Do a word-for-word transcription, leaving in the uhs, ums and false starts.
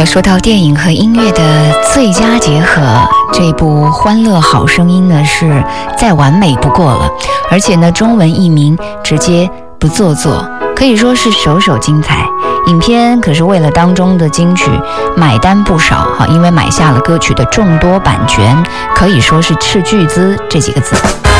要说到电影和音乐的最佳结合，这部《欢乐好声音》呢是再完美不过了，而且呢中文译名直接不做作，可以说是首首精彩。影片可是为了当中的金曲买单不少哈，因为买下了歌曲的众多版权，可以说是斥巨资这几个字。